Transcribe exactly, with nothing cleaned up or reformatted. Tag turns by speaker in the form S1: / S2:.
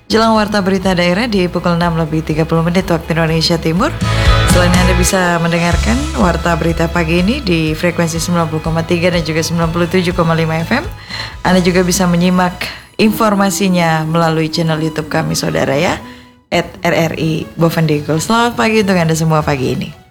S1: jelang warta berita daerah di pukul enam lebih tiga puluh menit waktu Indonesia Timur. Selain Anda bisa mendengarkan warta berita pagi ini di frekuensi sembilan puluh koma tiga dan juga sembilan puluh tujuh koma lima F M, Anda juga bisa menyimak informasinya melalui channel YouTube kami saudara ya, at R R I Bovendigul. Selamat pagi untuk Anda semua pagi ini.